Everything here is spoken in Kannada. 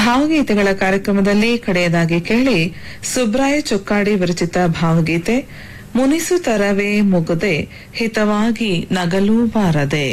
ಭಾವಗೀತೆಗಳ ಕಾರ್ಯಕ್ರಮದಲ್ಲಿ ಕಡೆಯದಾಗಿ ಕೇಳಿ ಸುಬ್ರಾಯ ಚೊಕ್ಕಾಡಿ ವಿರಚಿತ ಭಾವಗೀತೆ ಮುನಿಸು ತರವೇ ಮುಗುದೆ ಹಿತವಾಗಿ ನಗಲೂ ಬಾರದೆ.